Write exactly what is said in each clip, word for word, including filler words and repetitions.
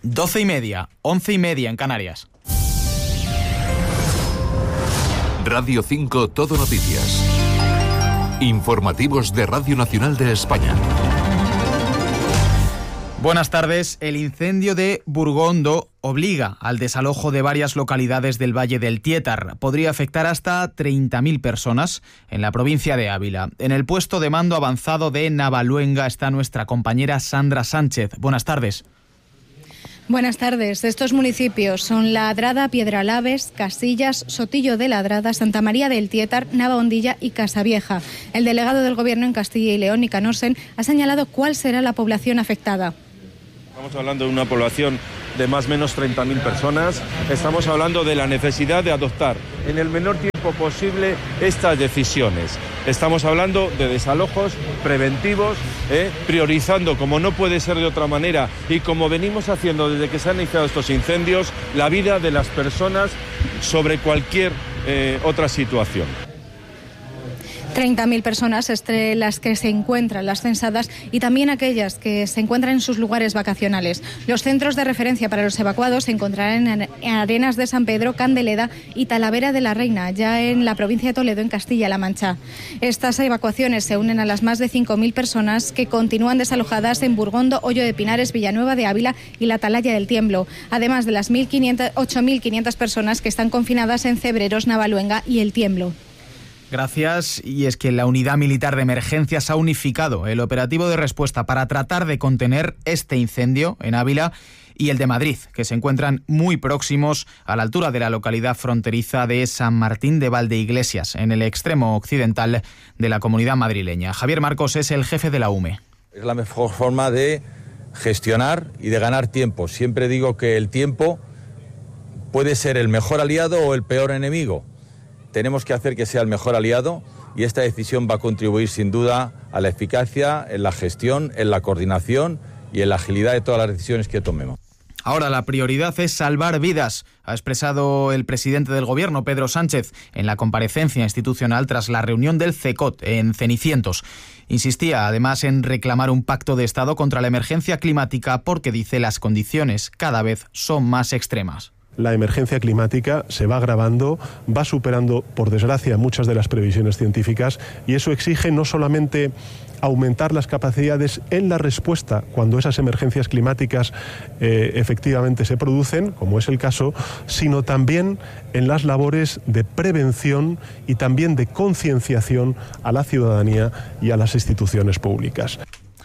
doce y media, once y media en Canarias. Radio cinco Todo Noticias. Informativos de Radio Nacional de España. Buenas tardes. El incendio de Burgondo obliga al desalojo de varias localidades del Valle del Tiétar. Podría afectar hasta treinta mil personas en la provincia de Ávila. En el puesto de mando avanzado de Navaluenga está nuestra compañera Sandra Sánchez. Buenas tardes. Buenas tardes. Estos municipios son Ladrada, Piedralaves, Casillas, Sotillo de Ladrada, Santa María del Tiétar, Navahondilla y Casavieja. El delegado del Gobierno en Castilla y León, Nicanor Sen, ha señalado cuál será la población afectada. Estamos hablando de una población de más o menos treinta mil personas. Estamos hablando de la necesidad de adoptar en el menor tiempo posible estas decisiones. Estamos hablando de desalojos preventivos, eh, priorizando, como no puede ser de otra manera, y como venimos haciendo desde que se han iniciado estos incendios, la vida de las personas sobre cualquier eh, otra situación. treinta mil personas entre las que se encuentran las censadas y también aquellas que se encuentran en sus lugares vacacionales. Los centros de referencia para los evacuados se encontrarán en Arenas de San Pedro, Candeleda y Talavera de la Reina, ya en la provincia de Toledo, en Castilla-La Mancha. Estas evacuaciones se unen a las más de cinco mil personas que continúan desalojadas en Burgondo, Hoyo de Pinares, Villanueva de Ávila y la Atalaya del Tiemblo, además de las ocho mil quinientas personas que están confinadas en Cebreros, Navaluenga y El Tiemblo. Gracias. Y es que la Unidad Militar de Emergencias ha unificado el operativo de respuesta para tratar de contener este incendio en Ávila y el de Madrid, que se encuentran muy próximos a la altura de la localidad fronteriza de San Martín de Valdeiglesias, en el extremo occidental de la Comunidad madrileña. Javier Marcos es el jefe de la U M E. Es la mejor forma de gestionar y de ganar tiempo. Siempre digo que el tiempo puede ser el mejor aliado o el peor enemigo. Tenemos que hacer que sea el mejor aliado y esta decisión va a contribuir sin duda a la eficacia, en la gestión, en la coordinación y en la agilidad de todas las decisiones que tomemos. Ahora la prioridad es salvar vidas, ha expresado el presidente del Gobierno, Pedro Sánchez, en la comparecencia institucional tras la reunión del CECOT en Cenicientos. Insistía además en reclamar un pacto de Estado contra la emergencia climática porque, dice, las condiciones cada vez son más extremas. La emergencia climática se va agravando, va superando, por desgracia, muchas de las previsiones científicas y eso exige no solamente aumentar las capacidades en la respuesta cuando esas emergencias climáticas eh, efectivamente se producen, como es el caso, sino también en las labores de prevención y también de concienciación a la ciudadanía y a las instituciones públicas.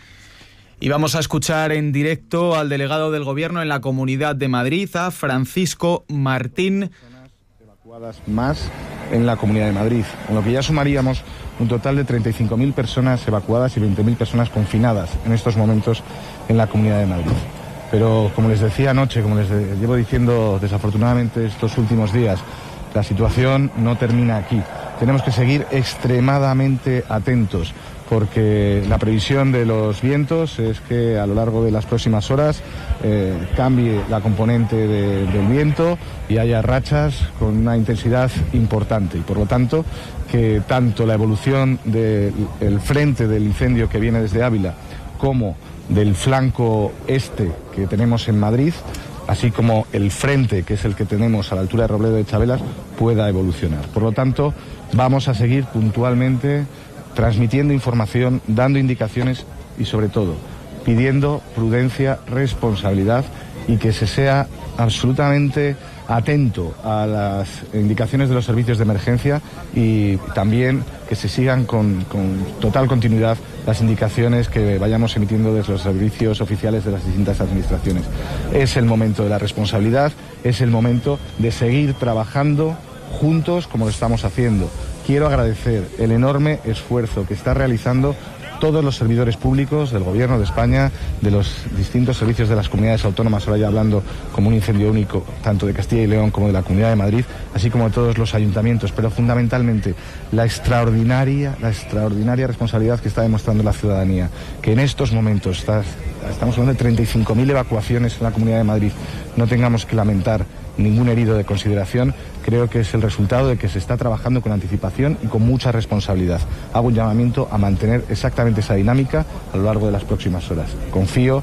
Y vamos a escuchar en directo al delegado del Gobierno en la Comunidad de Madrid, a Francisco Martín. Evacuadas más en la Comunidad de Madrid, con lo que ya sumaríamos un total de treinta y cinco mil personas evacuadas y veinte mil personas confinadas en estos momentos en la Comunidad de Madrid. Pero como les decía anoche, como les de, llevo diciendo desafortunadamente estos últimos días, la situación no termina aquí. Tenemos que seguir extremadamente atentos, porque la previsión de los vientos es que a lo largo de las próximas horas eh, cambie la componente de, del viento y haya rachas con una intensidad importante y por lo tanto que tanto la evolución del frente del incendio que viene desde Ávila como del flanco este que tenemos en Madrid, así como el frente que es el que tenemos a la altura de Robledo de Chabelas, pueda evolucionar. Por lo tanto, vamos a seguir puntualmente transmitiendo información, dando indicaciones y sobre todo pidiendo prudencia, responsabilidad y que se sea absolutamente atento a las indicaciones de los servicios de emergencia y también que se sigan con, con total continuidad las indicaciones que vayamos emitiendo desde los servicios oficiales de las distintas administraciones. Es el momento de la responsabilidad, es el momento de seguir trabajando juntos como lo estamos haciendo. Quiero agradecer el enorme esfuerzo que está realizando todos los servidores públicos del Gobierno de España, de los distintos servicios de las comunidades autónomas, ahora ya hablando como un incendio único, tanto de Castilla y León como de la Comunidad de Madrid, así como de todos los ayuntamientos, pero fundamentalmente la extraordinaria, la extraordinaria responsabilidad que está demostrando la ciudadanía, que en estos momentos, está, estamos hablando de treinta y cinco mil evacuaciones en la Comunidad de Madrid, no tengamos que lamentar ningún herido de consideración, creo que es el resultado de que se está trabajando con anticipación y con mucha responsabilidad. Hago un llamamiento a mantener exactamente esa dinámica a lo largo de las próximas horas. Confío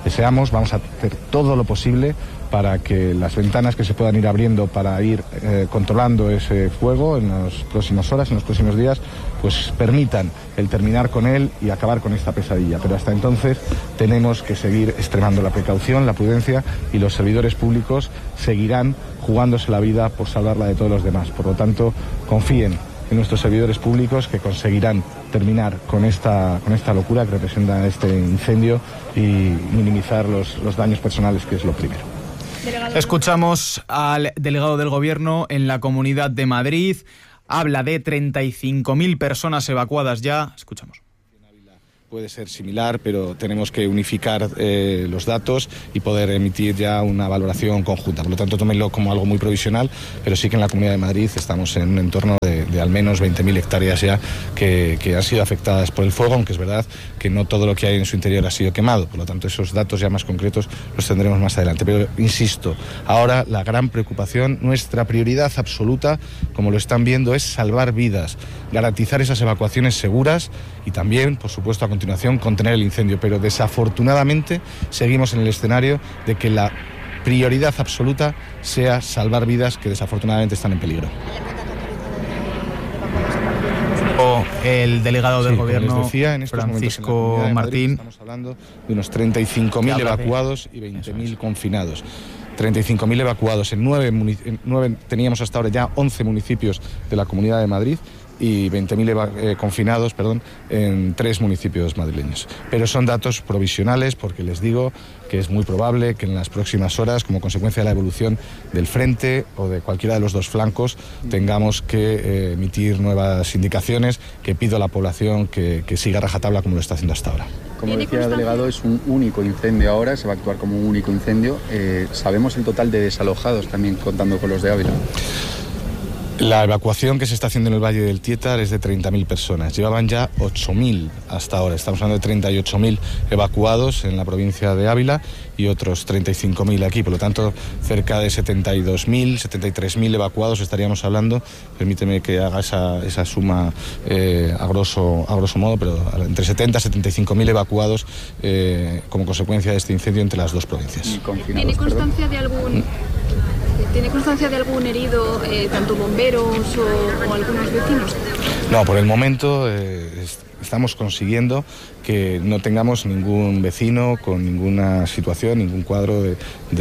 deseamos. Vamos a hacer todo lo posible para que las ventanas que se puedan ir abriendo para ir eh, controlando ese fuego en las próximas horas, en los próximos días, pues permitan el terminar con él y acabar con esta pesadilla. Pero hasta entonces tenemos que seguir extremando la precaución, la prudencia, y los servidores públicos seguirán jugándose la vida por salvarla de todos los demás. Por lo tanto, confíen en nuestros servidores públicos, que conseguirán terminar con esta, con esta locura que representa este incendio y minimizar los, los daños personales, que es lo primero. Escuchamos al delegado del Gobierno en la Comunidad de Madrid. Habla de treinta y cinco mil personas evacuadas ya. Escuchamos. Puede ser similar, pero tenemos que unificar eh, los datos y poder emitir ya una valoración conjunta. Por lo tanto, tómenlo como algo muy provisional, pero sí que en la Comunidad de Madrid estamos en un entorno de, de al menos veinte mil hectáreas ya que, que han sido afectadas por el fuego, aunque es verdad que no todo lo que hay en su interior ha sido quemado. Por lo tanto, esos datos ya más concretos los tendremos más adelante. Pero, insisto, ahora la gran preocupación, nuestra prioridad absoluta, como lo están viendo, es salvar vidas, garantizar esas evacuaciones seguras y también, por supuesto, a continuación, contener el incendio. Pero desafortunadamente seguimos en el escenario de que la prioridad absoluta sea salvar vidas que desafortunadamente están en peligro. O el delegado del sí, Gobierno, les decía, en Francisco en Martín. Estamos hablando de unos treinta y cinco mil evacuados y veinte mil confinados. treinta y cinco mil evacuados en nueve, en nueve, teníamos hasta ahora ya once municipios de la Comunidad de Madrid, y veinte mil eh, confinados, perdón, en tres municipios madrileños. Pero son datos provisionales, porque les digo que es muy probable que en las próximas horas, como consecuencia de la evolución del frente o de cualquiera de los dos flancos, tengamos que eh, emitir nuevas indicaciones, que pido a la población que, que siga rajatabla como lo está haciendo hasta ahora. Como decía el delegado, es un único incendio ahora, se va a actuar como un único incendio. Eh, ¿Sabemos el total de desalojados también, contando con los de Ávila? La evacuación que se está haciendo en el Valle del Tietar es de treinta mil personas. Llevaban ya ocho mil hasta ahora. Estamos hablando de treinta y ocho mil evacuados en la provincia de Ávila y otros treinta y cinco mil aquí. Por lo tanto, cerca de setenta y dos mil, setenta y tres mil evacuados estaríamos hablando. Permíteme que haga esa, esa suma eh, a, grosso, a grosso modo, pero entre setenta y setenta y cinco mil evacuados eh, como consecuencia de este incendio entre las dos provincias. ¿Tiene constancia de algún... ¿Tiene constancia de algún herido, eh, tanto bomberos o, o algunos vecinos? No, por el momento eh, estamos consiguiendo que no tengamos ningún vecino con ninguna situación, ningún cuadro de,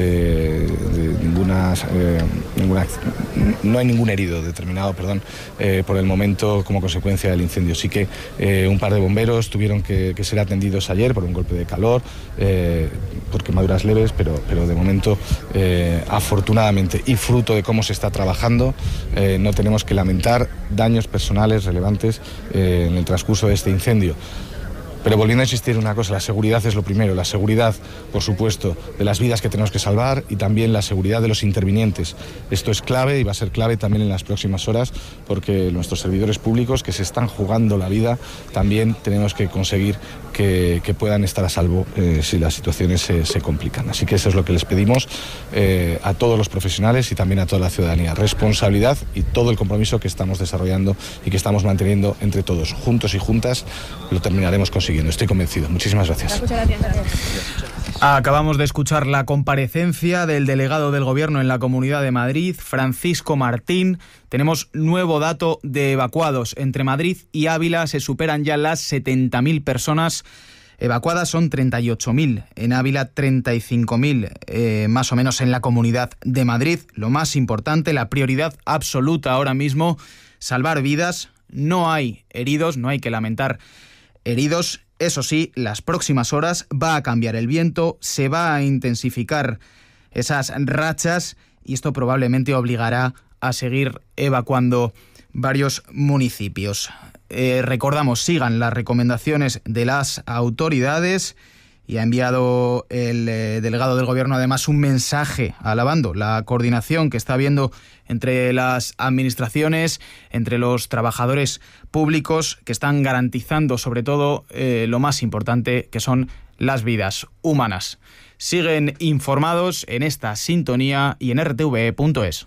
de, de ninguna, eh, ninguna... No hay ningún herido determinado, perdón, eh, por el momento como consecuencia del incendio. Sí que eh, un par de bomberos tuvieron que, que ser atendidos ayer por un golpe de calor, eh, por quemaduras leves, pero, pero de momento, eh, afortunadamente, y fruto de cómo se está trabajando, eh, no tenemos que lamentar daños personales relevantes eh, en el transcurso de este incendio. Pero volviendo a insistir en una cosa, la seguridad es lo primero, la seguridad, por supuesto, de las vidas que tenemos que salvar y también la seguridad de los intervinientes. Esto es clave y va a ser clave también en las próximas horas, porque nuestros servidores públicos que se están jugando la vida, también tenemos que conseguir que, que puedan estar a salvo eh, si las situaciones se, se complican. Así que eso es lo que les pedimos eh, a todos los profesionales y también a toda la ciudadanía. Responsabilidad y todo el compromiso que estamos desarrollando y que estamos manteniendo entre todos. Juntos y juntas lo terminaremos consiguiendo. Estoy convencido. Muchísimas gracias. Muchas gracias. Acabamos de escuchar la comparecencia del delegado del Gobierno en la Comunidad de Madrid, Francisco Martín. Tenemos nuevo dato de evacuados. Entre Madrid y Ávila se superan ya las setenta mil personas. Evacuadas son treinta y ocho mil. En Ávila, treinta y cinco mil, eh, más o menos en la Comunidad de Madrid. Lo más importante, la prioridad absoluta ahora mismo, salvar vidas. No hay heridos, no hay que lamentar heridos. Eso sí, las próximas horas va a cambiar el viento, se va a intensificar esas rachas y esto probablemente obligará a seguir evacuando varios municipios. Eh, recordamos, sigan las recomendaciones de las autoridades y ha enviado el eh, delegado del Gobierno además un mensaje alabando la coordinación que está habiendo entre las administraciones, entre los trabajadores públicos que están garantizando sobre todo eh, lo más importante, que son las vidas humanas. Siguen informados en esta sintonía y en r t v punto es.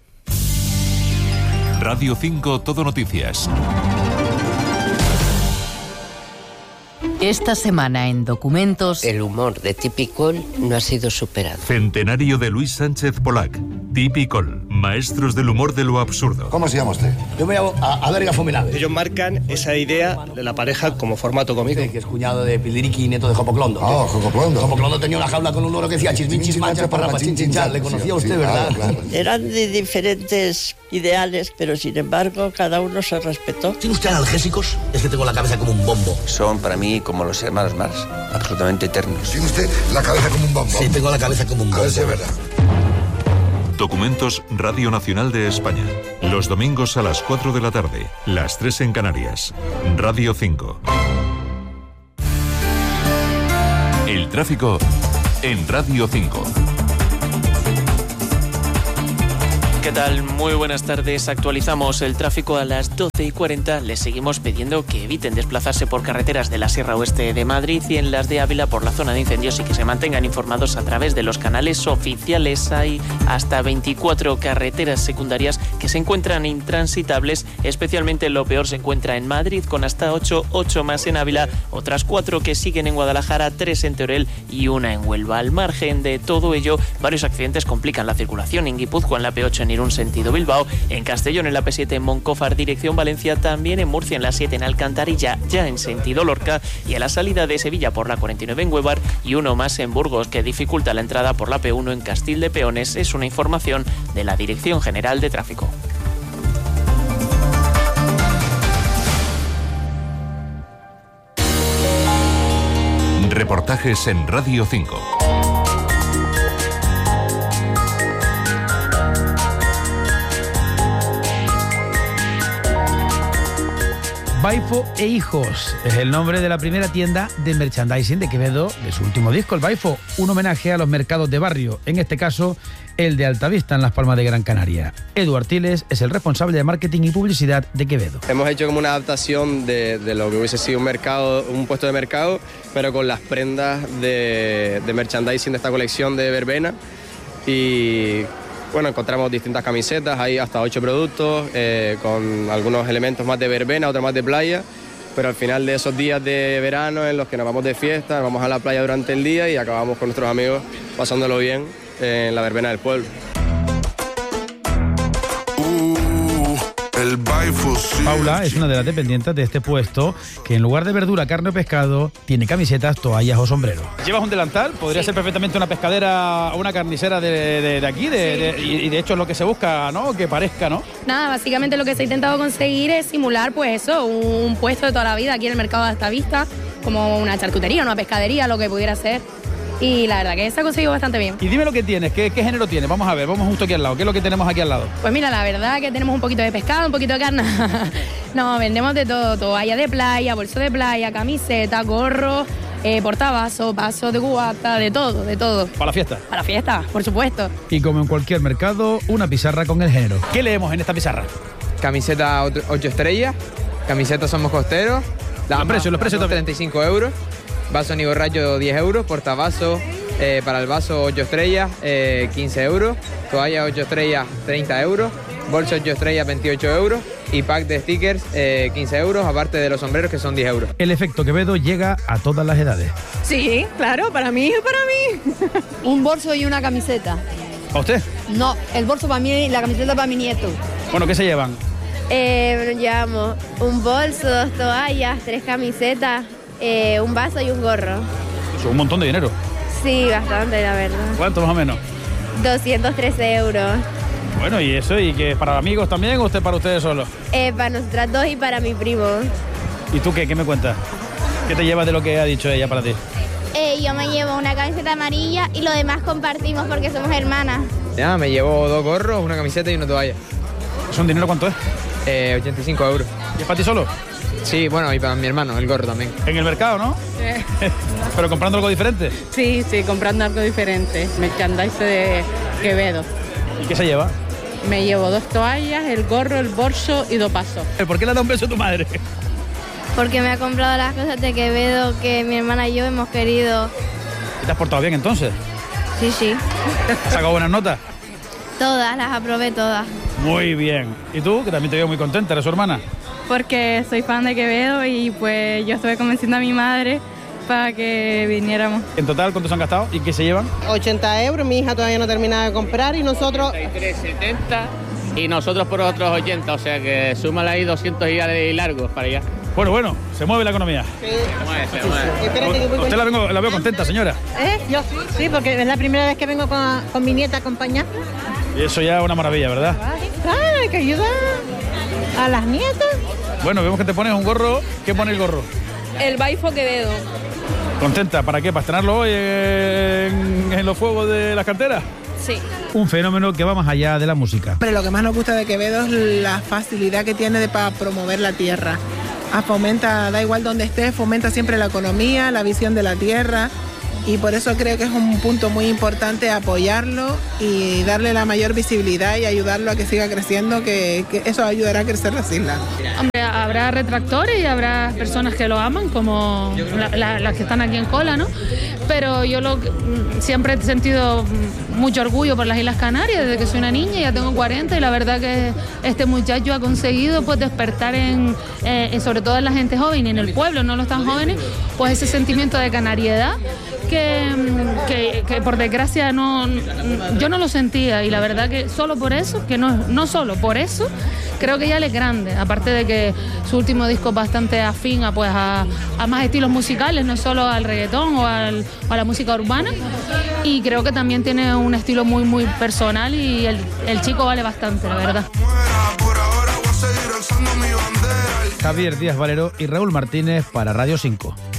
Radio cinco Todo Noticias. Esta semana en Documentos... El humor de Tipicol no ha sido superado. Centenario de Luis Sánchez Polac. Tipicol, maestros del humor de lo absurdo. ¿Cómo se llama usted? Yo me llamo Adrián Fuminade. Ellos marcan esa idea de la pareja como formato cómico. Sí, que es cuñado de Piliriqui y nieto de Jopoclondo. Ah, oh, Jopoclondo. Jopoclondo tenía una jaula con un loro que decía chismin, chismanchas, para chin, chinchar. Le conocía usted, sí, ¿verdad? Claro, claro. Eran de diferentes ideales, pero sin embargo cada uno se respetó. ¿Tiene usted analgésicos? Es que tengo la cabeza como un bombo. Son para mí como los hermanos Marx, absolutamente eternos. ¿Tiene usted la cabeza como un bombo? Sí, tengo la cabeza como un bombo. A ver si es verdad. Documentos Radio Nacional de España. Los domingos a las cuatro de la tarde, las tres en Canarias. Radio cinco. El tráfico en Radio cinco. ¿Qué tal? Muy buenas tardes. Actualizamos el tráfico a las doce y cuarenta. Les seguimos pidiendo que eviten desplazarse por carreteras de la Sierra Oeste de Madrid y en las de Ávila por la zona de incendios y que se mantengan informados a través de los canales oficiales. Hay hasta veinticuatro carreteras secundarias que se encuentran intransitables. Especialmente lo peor se encuentra en Madrid con hasta ocho, ocho más en Ávila, otras cuatro que siguen en Guadalajara, tres en Teruel y una en Huelva. Al margen de todo ello, varios accidentes complican la circulación en Guipúzcoa, en la P ocho en Irún sentido Bilbao, en Castellón en la P siete en Moncófar dirección Valencia, también en Murcia en la siete en Alcantarilla ya en sentido Lorca y a la salida de Sevilla por la cuarenta y nueve en Huevar y uno más en Burgos que dificulta la entrada por la P uno en Castil de Peones. Es una información de la Dirección General de Tráfico. Reportajes en Radio cinco. Baifo e Hijos es el nombre de la primera tienda de merchandising de Quevedo de su último disco, el Baifo, un homenaje a los mercados de barrio, en este caso el de Altavista en Las Palmas de Gran Canaria. Edu Artiles es el responsable de marketing y publicidad de Quevedo. Hemos hecho como una adaptación de, de lo que hubiese sido un mercado, un puesto de mercado, pero con las prendas de, de merchandising de esta colección de verbena y... Bueno, encontramos distintas camisetas, hay hasta ocho productos, eh, con algunos elementos más de verbena, otros más de playa, pero al final de esos días de verano en los que nos vamos de fiesta, nos vamos a la playa durante el día y acabamos con nuestros amigos pasándolo bien en la verbena del pueblo. El Paula es una de las dependientes de este puesto que en lugar de verdura, carne o pescado tiene camisetas, toallas o sombreros. ¿Llevas un delantal? Podría sí. ser perfectamente una pescadera o una carnicera de, de, de aquí de, sí. de, y, y de hecho es lo que se busca, ¿no? Que parezca, ¿no? Nada, básicamente lo que se ha intentado conseguir es simular pues eso, un puesto de toda la vida aquí en el mercado de Altavista, como una charcutería, una pescadería, lo que pudiera ser. Y la verdad que se ha conseguido bastante bien. Y dime lo que tienes, ¿qué, qué género tienes? Vamos a ver, vamos justo aquí al lado. ¿Qué es lo que tenemos aquí al lado? Pues mira, la verdad que tenemos un poquito de pescado, un poquito de carne. No, vendemos de todo, toalla de playa, bolso de playa, camiseta, gorro, eh, portavasos, vasos de cubata, de todo, de todo. ¿Para la fiesta? Para la fiesta, por supuesto. Y como en cualquier mercado, una pizarra con el género. ¿Qué leemos en esta pizarra? Camiseta ocho estrellas, camiseta Somos Costeros. Los precios, los precios treinta y cinco euros. Vaso ni borracho diez euros, portavasos eh, para el vaso ocho estrellas eh, quince euros, toalla ocho estrellas treinta euros, bolso ocho estrellas veintiocho euros y pack de stickers eh, quince euros, aparte de los sombreros que son diez euros. El efecto Quevedo llega a todas las edades. Sí, claro, para mí, para mí. Un bolso y una camiseta. ¿Para usted? No, el bolso para mí y la camiseta para mi nieto. Bueno, ¿qué se llevan? Eh, llevamos un bolso, dos toallas, tres camisetas, Eh, un vaso y un gorro. Eso es un montón de dinero. Sí, bastante, la verdad. ¿Cuánto más o menos? doscientos trece euros. Bueno, ¿y eso? ¿Y que para amigos también o usted para ustedes solos? Eh, para nosotras dos y para mi primo. ¿Y tú qué? ¿Qué me cuentas? ¿Qué te llevas de lo que ha dicho ella para ti? Eh, yo me llevo una camiseta amarilla y lo demás compartimos porque somos hermanas. Ya, me llevo dos gorros, una camiseta y una toalla. ¿Eso en dinero cuánto es? Eh, ochenta y cinco euros. ¿Y es para ti solo? Sí, bueno, y para mi hermano, el gorro también. ¿En el mercado, no? Sí. ¿Pero comprando algo diferente? Sí, sí, comprando algo diferente. Merchandise de Quevedo. ¿Y qué se lleva? Me llevo dos toallas, el gorro, el bolso y dos pasos. ¿Por qué le da un beso a tu madre? Porque me ha comprado las cosas de Quevedo que mi hermana y yo hemos querido. ¿Y te has portado bien entonces? Sí, sí. ¿Has sacado buenas notas? Todas, las aprobé todas. Muy bien. ¿Y tú? Que también te veo muy contenta, ¿eres su hermana? Porque soy fan de Quevedo y pues yo estuve convenciendo a mi madre para que viniéramos. En total, ¿cuántos han gastado y qué se llevan? ochenta euros, mi hija todavía no termina de comprar y nosotros... treinta y tres, setenta y nosotros por otros ochenta, o sea que súmale ahí doscientos y largos para allá. Bueno, bueno, se mueve la economía. Sí. Se mueve, se mueve. Usted la, vengo, la veo contenta, señora. ¿Eh? Yo sí, porque es la primera vez que vengo con, con mi nieta a acompañar. Y eso ya es una maravilla, ¿verdad? Claro, hay que ayudar a las nietas. Bueno, vemos que te pones un gorro. ¿Qué pone el gorro? El Baifo Quevedo. ¿Contenta? ¿Para qué? ¿Para estrenarlo hoy en, en los fuegos de las canteras? Sí. Un fenómeno que va más allá de la música. Pero lo que más nos gusta de Quevedo es la facilidad que tiene de para promover la tierra. Ah, fomenta, da igual donde esté, fomenta siempre la economía, la visión de la tierra, y por eso creo que es un punto muy importante apoyarlo y darle la mayor visibilidad y ayudarlo a que siga creciendo, que, que eso ayudará a crecer las islas. Hombre, habrá retractores y habrá personas que lo aman, como la, la, las que están aquí en cola, ¿no? Pero yo lo, siempre he sentido mucho orgullo por las Islas Canarias, desde que soy una niña, ya tengo cuarenta, y la verdad que este muchacho ha conseguido pues despertar en, eh, sobre todo en la gente joven y en el pueblo, no los tan jóvenes, pues ese sentimiento de canariedad que, que, que por desgracia no, yo no lo sentía, y la verdad que solo por eso, que no, no solo por eso, creo que ya él es grande, aparte de que su último disco es bastante afín a, pues, a, a más estilos musicales, no solo al reggaetón o, al, o a la música urbana, y creo que también tiene un estilo muy muy personal, y el, el chico vale bastante, la verdad. Javier Díaz Valero y Raúl Martínez para Radio cinco.